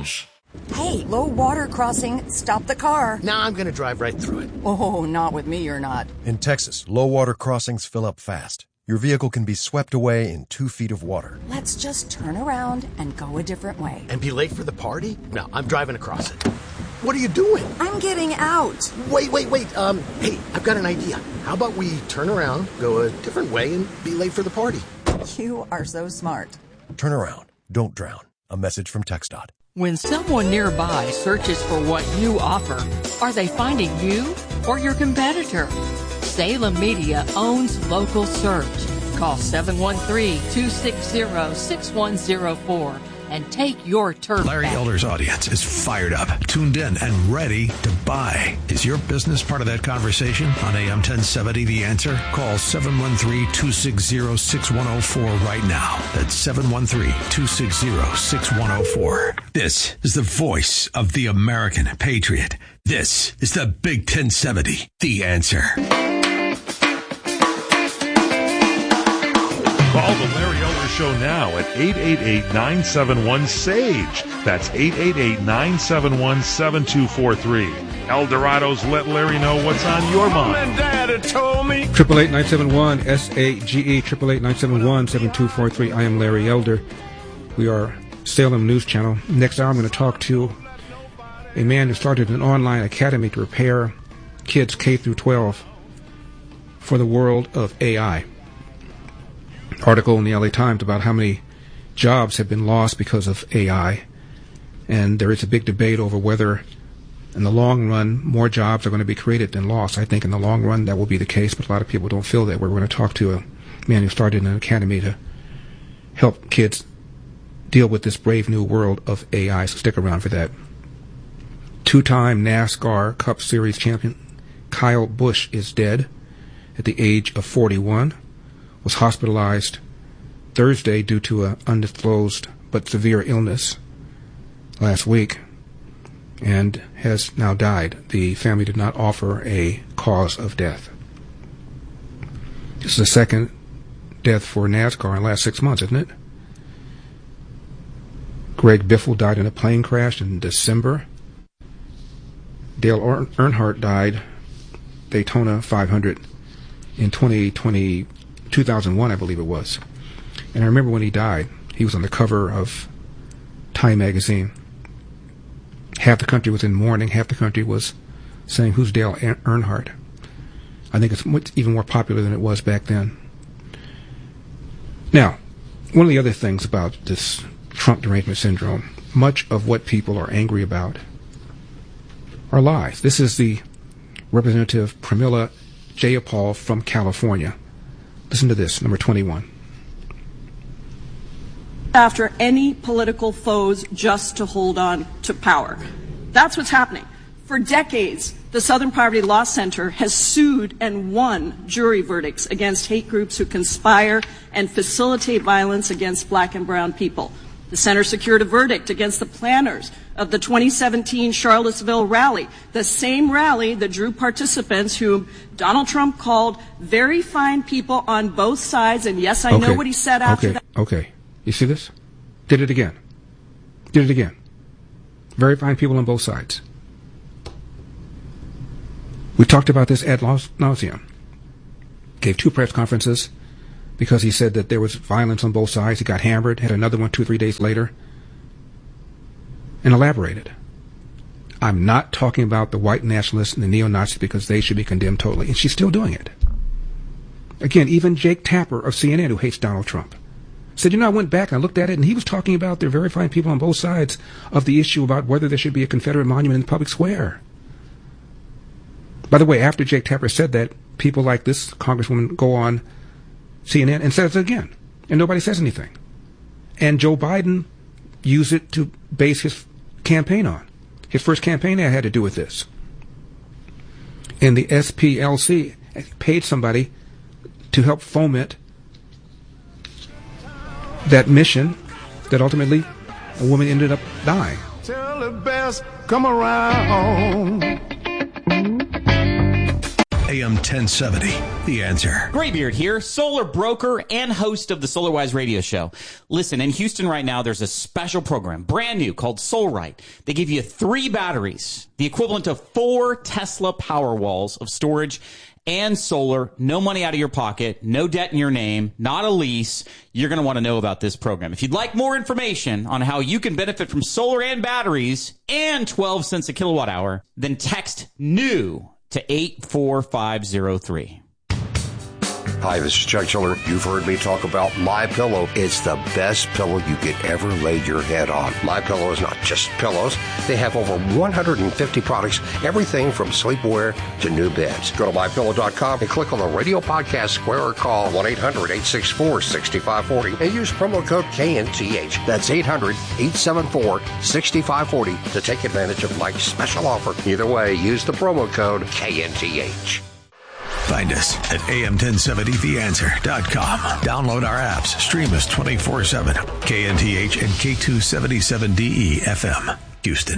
Orange. Hey, low water crossing. Stop the car. Nah, I'm going to drive right through it. Oh, not with me, you're not. In Texas, low water crossings fill up fast. Your vehicle can be swept away in 2 feet of water. Let's just turn around and go a different way. And be late for the party? No, I'm driving across it. What are you doing? I'm getting out. Wait. Hey, I've got an idea. How about we turn around, go a different way, and be late for the party? You are so smart. Turn around. Don't drown. A message from TxDOT. When someone nearby searches for what you offer, are they finding you or your competitor? Salem Media owns local search. Call 713-260-6104 and take your turf Larry back. Elder's audience is fired up, tuned in, and ready to buy. Is your business part of that conversation? On AM 1070, The Answer? Call 713-260-6104 right now. That's 713-260-6104. This is the voice of the American patriot. This is the Big 1070, The Answer. Call the Larry Elder Show now at 888-971-SAGE. That's 888-971-7243. El Dorado's Let Larry Know What's on Your Mind. Daddy told me. 888-971-SAGE, 888-971-7243. I am Larry Elder. We are Salem News Channel. Next hour, I'm going to talk to a man who started an online academy to prepare kids K through 12 for the world of AI. Article in the LA Times about how many jobs have been lost because of AI, and there is a big debate over whether in the long run more jobs are going to be created than lost. I think in the long run that will be the case, but a lot of people don't feel that. We're going to talk to a man who started an academy to help kids deal with this brave new world of AI, so stick around for that. Two-time NASCAR Cup Series champion Kyle Busch is dead at the age of 41. Was hospitalized Thursday due to an undisclosed but severe illness last week and has now died. The family did not offer a cause of death. This is the second death for NASCAR in the last 6 months, isn't it? Greg Biffle died in a plane crash in December. Dale Earnhardt died Daytona 500 in 2001, I believe it was. And I remember when he died, he was on the cover of Time magazine. Half the country was in mourning. Half the country was saying, who's Dale Earnhardt? I think it's even more popular than it was back then. Now, one of the other things about this Trump derangement syndrome, much of what people are angry about are lies. This is the Representative Pramila Jayapal from California. Listen to this, number 21. After any political foes just to hold on to power. That's what's happening. For decades, the Southern Poverty Law Center has sued and won jury verdicts against hate groups who conspire and facilitate violence against black and brown people. The center secured a verdict against the planners of the 2017 Charlottesville rally, the same rally that drew participants whom Donald Trump called very fine people on both sides. And yes, I know what he said after that. Okay. You see this? Did it again. Very fine people on both sides. We talked about this ad nauseum. Gave 2 press conferences because he said that there was violence on both sides. He got hammered, had another one 2-3 days later, and elaborated. I'm not talking about the white nationalists and the neo-Nazis because they should be condemned totally. And she's still doing it. Again, even Jake Tapper of CNN, who hates Donald Trump, said, I went back and I looked at it, and he was talking about there are very fine people on both sides of the issue about whether there should be a Confederate monument in the public square. By the way, after Jake Tapper said that, people like this Congresswoman go on CNN and says it again, and nobody says anything. And Joe Biden used it to base his campaign on. His first campaign ad had to do with this. And the SPLC paid somebody to help foment that mission that ultimately a woman ended up dying. Tell the best, come around. AM AM 1070, The Answer. Graybeard here, solar broker and host of the SolarWise radio show. Listen, in Houston right now, there's a special program, brand new, called SolRite. They give you 3 batteries, the equivalent of 4 Tesla Powerwalls of storage and solar, no money out of your pocket, no debt in your name, not a lease. You're going to want to know about this program. If you'd like more information on how you can benefit from solar and batteries and 12 cents a kilowatt hour, then text NEW to 84503. Hi, this is Chuck Children. You've heard me talk about MyPillow. It's the best pillow you could ever lay your head on. MyPillow is not just pillows. They have over 150 products, everything from sleepwear to new beds. Go to MyPillow.com and click on the radio podcast square or call 1-800-864-6540 and use promo code KNTH. That's 800-874-6540 to take advantage of Mike's special offer. Either way, use the promo code KNTH. Find us at am1070theanswer.com. Download our apps. Stream us 24/7. KNTH and K277DE FM, Houston.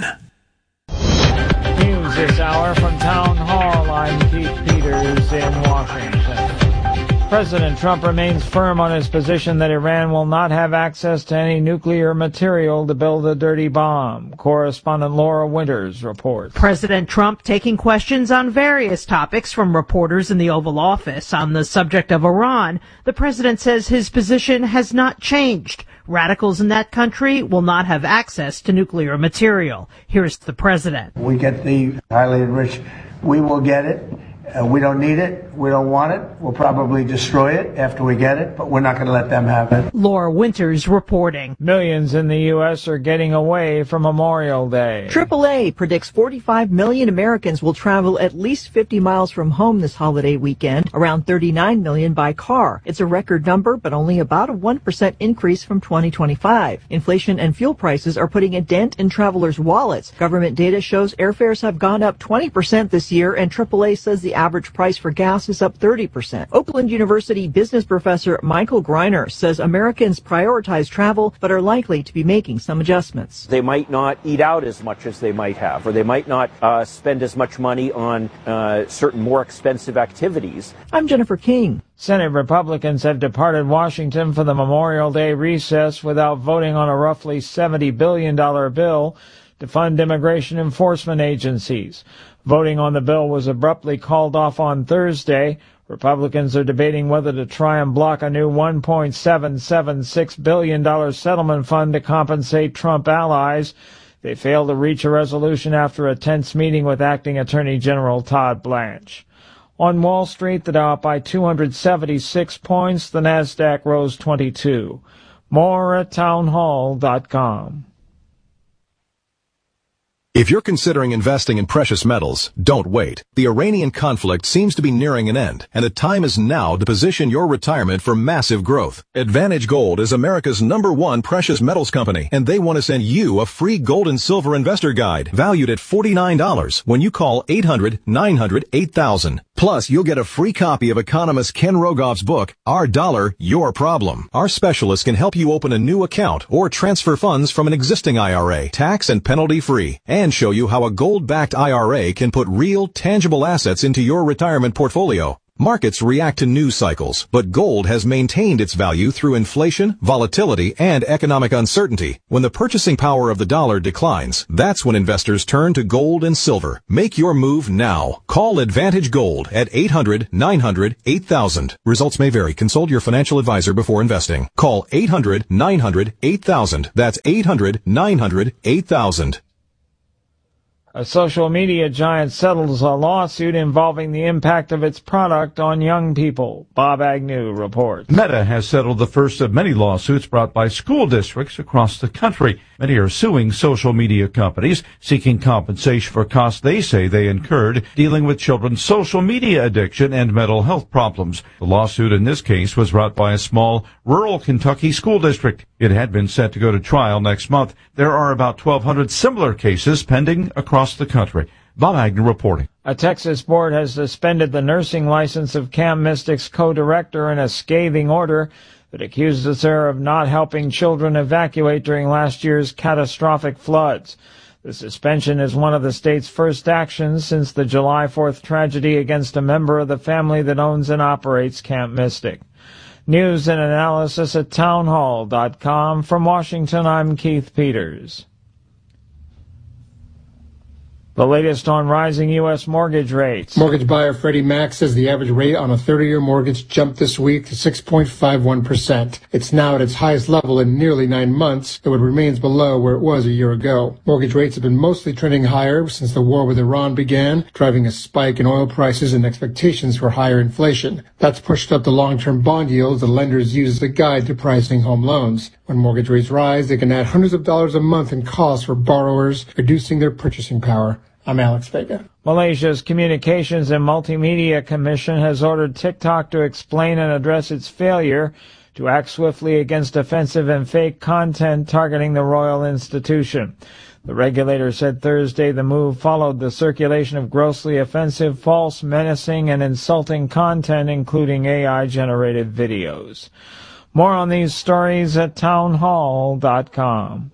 News this hour from Town Hall. I'm Keith Peters in Washington. President Trump remains firm on his position that Iran will not have access to any nuclear material to build a dirty bomb. Correspondent Laura Winters reports. President Trump taking questions on various topics from reporters in the Oval Office. On the subject of Iran, the president says his position has not changed. Radicals in that country will not have access to nuclear material. Here's the president. We get the highly enriched. We will get it. We don't need it. We don't want it. We'll probably destroy it after we get it, but we're not going to let them have it. Laura Winters reporting. Millions in the U.S. are getting away for Memorial Day. AAA predicts 45 million Americans will travel at least 50 miles from home this holiday weekend, around 39 million by car. It's a record number, but only about a 1% increase from 2025. Inflation and fuel prices are putting a dent in travelers' wallets. Government data shows airfares have gone up 20% this year, and AAA says the average price for gas is up 30%. Oakland University business professor Michael Greiner says Americans prioritize travel but are likely to be making some adjustments. They might not eat out as much as they might have, or they might not spend as much money on certain more expensive activities. I'm Jennifer King. Senate Republicans have departed Washington for the Memorial Day recess without voting on a roughly $70 billion bill to fund immigration enforcement agencies. Voting on the bill was abruptly called off on Thursday. Republicans are debating whether to try and block a new $1.776 billion settlement fund to compensate Trump allies. They failed to reach a resolution after a tense meeting with Acting Attorney General Todd Blanche. On Wall Street, the Dow up by 276 points. The Nasdaq rose 22. More at townhall.com. If you're considering investing in precious metals, don't wait. The Iranian conflict seems to be nearing an end, and the time is now to position your retirement for massive growth. Advantage Gold is America's #1 precious metals company, and they want to send you a free gold and silver investor guide valued at $49 when you call 800-900-8000. Plus, you'll get a free copy of economist Ken Rogoff's book, Our Dollar, Your Problem. Our specialists can help you open a new account or transfer funds from an existing IRA, tax and penalty free, and show you how a gold-backed IRA can put real, tangible assets into your retirement portfolio. Markets react to news cycles, but gold has maintained its value through inflation, volatility, and economic uncertainty. When the purchasing power of the dollar declines, that's when investors turn to gold and silver. Make your move now. Call Advantage Gold at 800-900-8000. Results may vary. Consult your financial advisor before investing. Call 800-900-8000. That's 800-900-8000. A social media giant settles a lawsuit involving the impact of its product on young people. Bob Agnew reports. Meta has settled the first of many lawsuits brought by school districts across the country. Many are suing social media companies, seeking compensation for costs they say they incurred dealing with children's social media addiction and mental health problems. The lawsuit in this case was brought by a small rural Kentucky school district. It had been set to go to trial next month. There are about 1,200 similar cases pending across the country. Bob Agnew reporting. A Texas board has suspended the nursing license of Cam Mystic's co-director in a scathing order that accuses her of not helping children evacuate during last year's catastrophic floods. The suspension is one of the state's first actions since the July 4th tragedy against a member of the family that owns and operates Camp Mystic. News and analysis at townhall.com. From Washington, I'm Keith Peters. The latest on rising U.S. mortgage rates. Mortgage buyer Freddie Mac says the average rate on a 30-year mortgage jumped this week to 6.51%. It's now at its highest level in nearly 9 months, though it remains below where it was a year ago. Mortgage rates have been mostly trending higher since the war with Iran began, driving a spike in oil prices and expectations for higher inflation. That's pushed up the long-term bond yields the lenders use as a guide to pricing home loans. When mortgage rates rise, they can add hundreds of dollars a month in costs for borrowers, reducing their purchasing power. I'm Alex Vega. Malaysia's Communications and Multimedia Commission has ordered TikTok to explain and address its failure to act swiftly against offensive and fake content targeting the royal institution. The regulator said Thursday the move followed the circulation of grossly offensive, false, menacing, and insulting content, including AI-generated videos. More on these stories at townhall.com.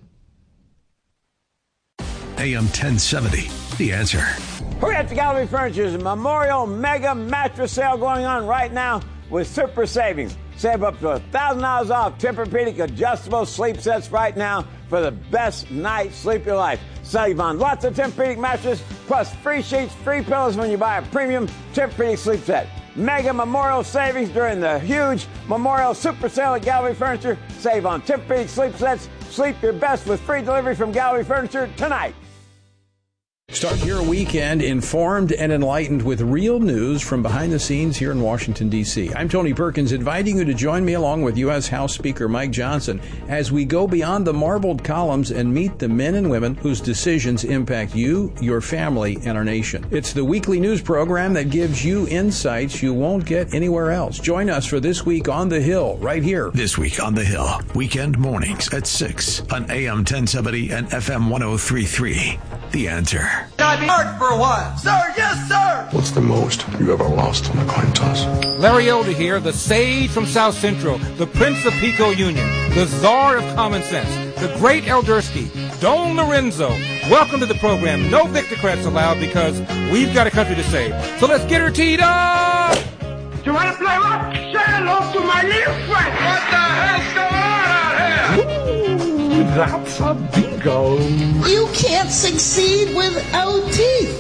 AM 1070, The Answer. We're at the Gallery Furniture's Memorial Mega Mattress Sale going on right now with super savings. Save up to $1,000 off Tempur-Pedic adjustable sleep sets right now for the best night's sleep of your life. Save on lots of Tempur-Pedic mattresses, plus free sheets, free pillows when you buy a premium Tempur-Pedic sleep set. Mega Memorial savings during the huge Memorial Super Sale at Gallery Furniture. Save on Tempur-Pedic sleep sets. Sleep your best with free delivery from Gallery Furniture tonight. Start your weekend informed and enlightened with real news from behind the scenes here in Washington, D.C. I'm Tony Perkins, inviting you to join me along with U.S. House Speaker Mike Johnson as we go beyond the marbled columns and meet the men and women whose decisions impact you, your family, and our nation. It's the weekly news program that gives you insights you won't get anywhere else. Join us for This Week on the Hill, right here. This Week on the Hill, weekend mornings at 6 on AM 1070 and FM 103.3. The Answer. I've been hurt for a while. Sir, yes, sir. What's the most you ever lost on a coin toss? Larry Elder here, the sage from South Central, the Prince of Pico Union, the czar of common sense, the great Eldersky, Don Lorenzo. Welcome to the program. No Victocrats allowed because we've got a country to save. So let's get her teed up! You want to play what? Say hello to my little friend. What the hell's going on out here? Ooh, that's a bingo. You can't succeed without teeth.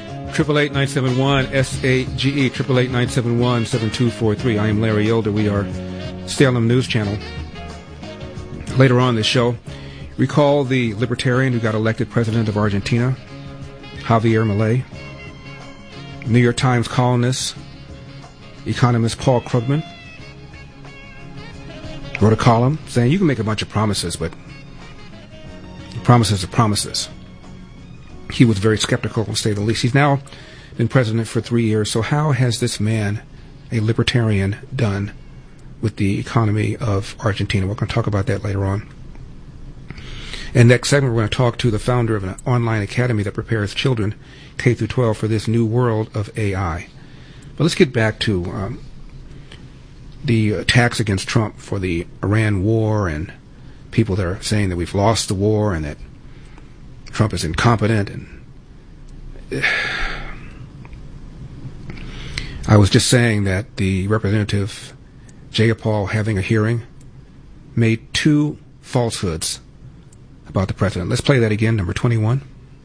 888-971-SAGE, 888-971-7243. I am Larry Elder. We are Salem News Channel. Later on this show, recall the libertarian who got elected president of Argentina, Javier Milei. New York Times columnist, economist Paul Krugman, wrote a column saying you can make a bunch of promises, but promises are promises. He was very skeptical, to say the least. He's now been president for 3 years, so how has this man, a libertarian, done with the economy of Argentina? We're going to talk about that later on. And next segment, we're going to talk to the founder of an online academy that prepares children, K through 12, for this new world of AI. But let's get back to the attacks against Trump for the Iran war and people that are saying that we've lost the war and that Trump is incompetent. And I was just saying that the Representative Jayapal, having a hearing, made 2 falsehoods about the president. Let's play that again, number 21.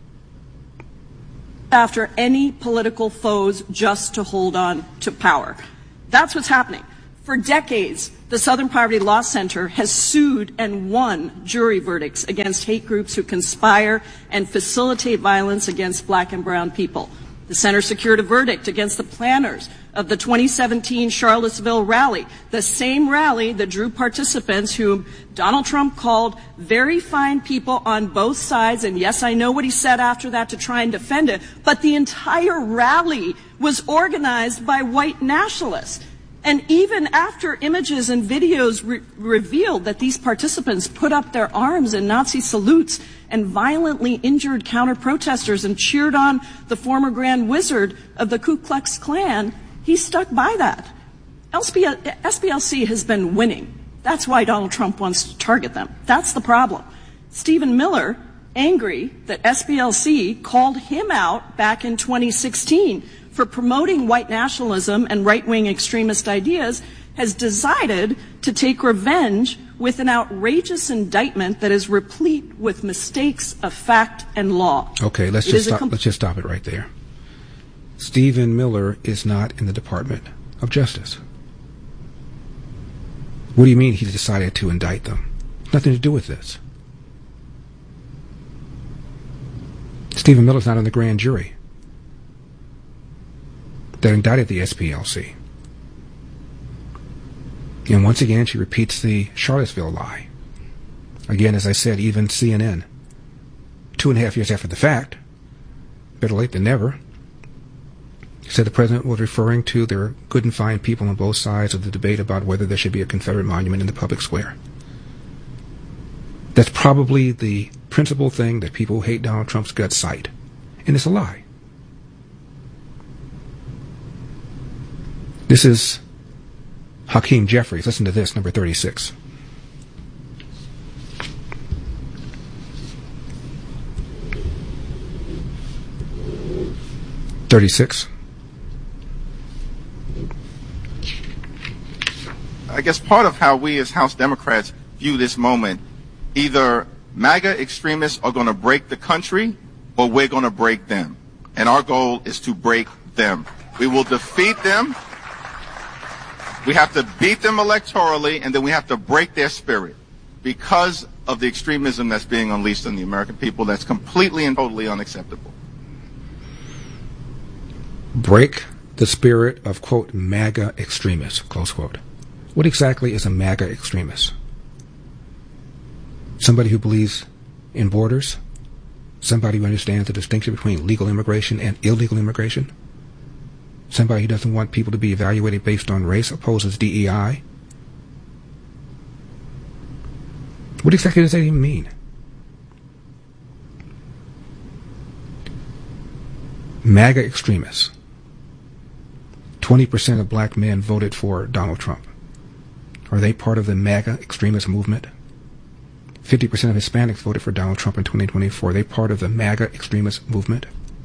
After any political foes just to hold on to power. That's what's happening. For decades, the Southern Poverty Law Center has sued and won jury verdicts against hate groups who conspire and facilitate violence against black and brown people. The center secured a verdict against the planners of the 2017 Charlottesville rally, the same rally that drew participants whom Donald Trump called very fine people on both sides. And yes, I know what he said after that to try and defend it, but the entire rally was organized by white nationalists. And even after images and videos revealed that these participants put up their arms in Nazi salutes and violently injured counter-protesters and cheered on the former Grand Wizard of the Ku Klux Klan, he stuck by that. SPLC has been winning. That's why Donald Trump wants to target them. That's the problem. Stephen Miller angry that SPLC called him out back in 2016 for promoting white nationalism and right-wing extremist ideas, has decided to take revenge with an outrageous indictment that is replete with mistakes of fact and law. Okay, let's just stop it right there. Stephen Miller is not in the Department of Justice. What do you mean he decided to indict them? Nothing to do with this. Stephen Miller's not on the grand jury that indicted the SPLC. And once again, she repeats the Charlottesville lie. Again, as I said, even CNN, 2.5 years after the fact, better late than never, said the president was referring to their good and fine people on both sides of the debate about whether there should be a Confederate monument in the public square. That's probably the principal thing that people who hate Donald Trump's guts cite. And it's a lie. This is Hakeem Jeffries. Listen to this, number 36. I guess part of how we as House Democrats view this moment, either MAGA extremists are going to break the country or we're going to break them. And our goal is to break them. We will defeat them. We have to beat them electorally, and then we have to break their spirit because of the extremism that's being unleashed on the American people. That's completely and totally unacceptable. Break the spirit of, quote, MAGA extremists, close quote. What exactly is a MAGA extremist? Somebody who believes in borders? Somebody who understands the distinction between legal immigration and illegal immigration? Somebody who doesn't want people to be evaluated based on race, opposes DEI? What exactly does that even mean? MAGA extremists. 20% of black men voted for Donald Trump. Are they part of the MAGA extremist movement? 50% of Hispanics voted for Donald Trump in 2024. Are they part of the MAGA extremist movement?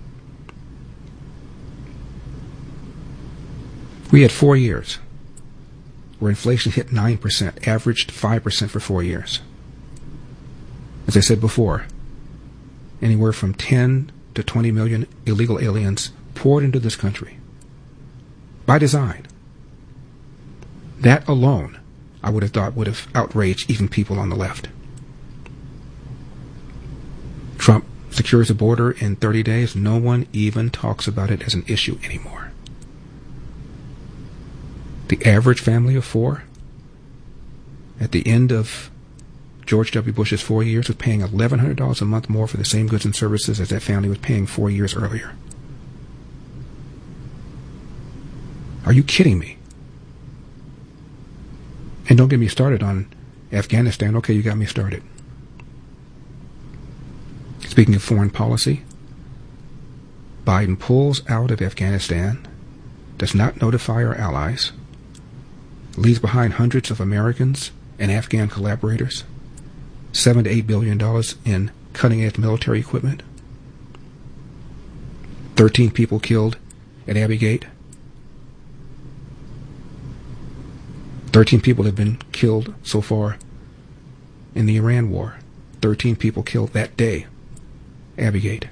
We had 4 years where inflation hit 9%, averaged 5% for 4 years. As I said before, anywhere from 10 to 20 million illegal aliens poured into this country. By design. That alone, I would have thought, would have outraged even people on the left. Trump secures the border in 30 days. No one even talks about it as an issue anymore. The average family of four, at the end of George W. Bush's 4 years, was paying $1,100 a month more for the same goods and services as that family was paying 4 years earlier. Are you kidding me? And don't get me started on Afghanistan. Okay, you got me started. Speaking of foreign policy, Biden pulls out of Afghanistan, does not notify our allies, leaves behind hundreds of Americans and Afghan collaborators, $7 to $8 billion in cutting-edge military equipment, 13 people killed at Abbey Gate. 13 people have been killed so far in the Iran war. 13 people killed that day, Abbey Gate.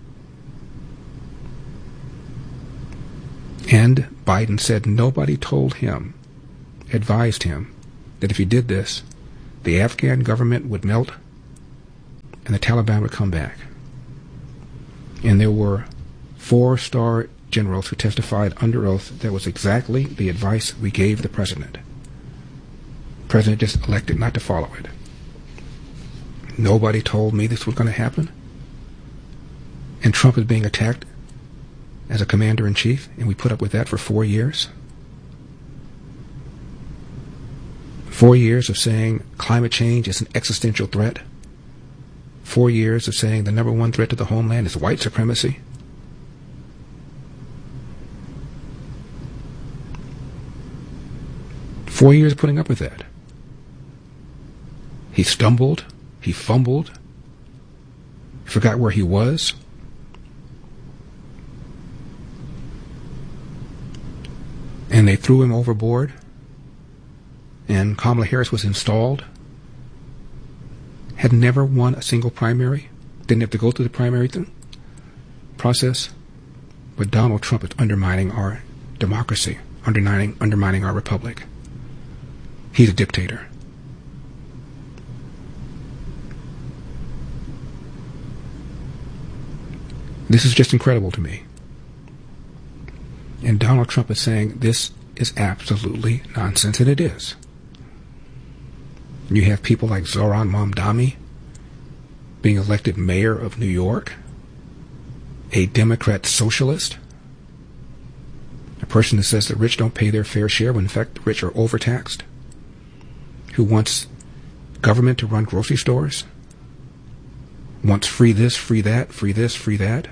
And Biden said nobody told him, advised him, that if he did this, the Afghan government would melt and the Taliban would come back. And there were 4-star generals who testified under oath that was exactly the advice we gave the president. The president just elected not to follow it. Nobody told me this was going to happen. And Trump is being attacked as a commander-in-chief, and we put up with that for 4 years. 4 years of saying climate change is an existential threat. 4 years of saying the number one threat to the homeland is white supremacy. Four years of putting up with that. He stumbled, he fumbled, He forgot where he was. And they threw him overboard. And Kamala Harris was installed. Had never won a single primary. Didn't have to go through the primary process. But Donald Trump is undermining our democracy, undermining our republic. He's a dictator. This is just incredible to me. And Donald Trump is saying this is absolutely nonsense, and it is. You have people like Zohran Mamdani being elected mayor of New York, a Democrat socialist, a person that says the rich don't pay their fair share when in fact the rich are overtaxed, who wants government to run grocery stores, wants free this, free that, free this, free that.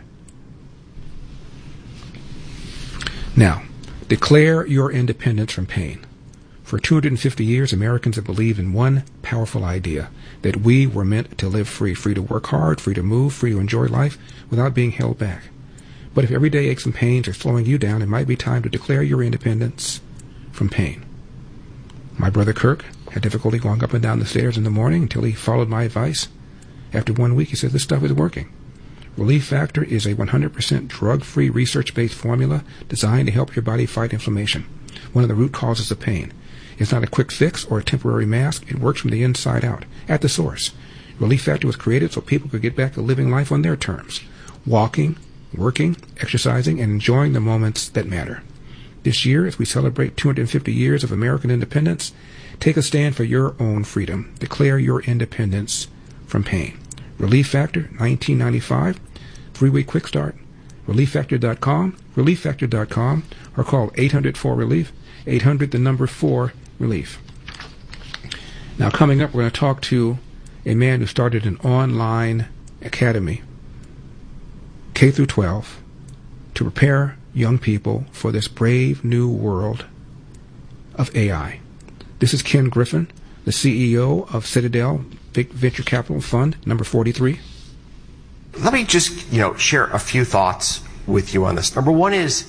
Now, declare your independence from pain. For 250 years, Americans have believed in one powerful idea, that we were meant to live free, free to work hard, free to move, free to enjoy life without being held back. But if everyday aches and pains are slowing you down, it might be time to declare your independence from pain. My brother Kirk had difficulty going up and down the stairs in the morning until he followed my advice. After 1 week, he said, this stuff is working. Relief Factor is a 100% drug-free, research-based formula designed to help your body fight inflammation, one of the root causes of pain. It's not a quick fix or a temporary mask. It works from the inside out, at the source. Relief Factor was created so people could get back to living life on their terms, walking, working, exercising, and enjoying the moments that matter. This year, as we celebrate 250 years of American independence, take a stand for your own freedom. Declare your independence from pain. Relief Factor, $19.95, 3-week quick start. ReliefFactor.com, ReliefFactor.com, or call 800-4-RELIEF, 800-4-RELIEF. Now, coming up, we're going to talk to a man who started an online academy, K through 12, to prepare young people for this brave new world of AI. This is Ken Griffin, the CEO of Citadel Venture Capital Fund, number 43. Let me just, share a few thoughts with you on this. Number one is,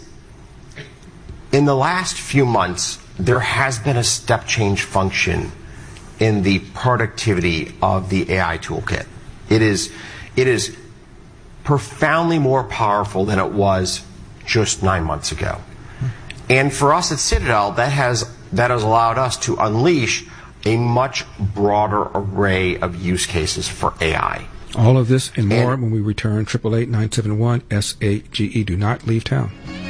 in the last few months, there has been a step change function in the productivity of the AI toolkit. It is profoundly more powerful than it was just 9 months ago. And for us at Citadel, that has allowed us to unleash a much broader array of use cases for AI. All of this and more when we return. 888-971-SAGE. Do not leave town.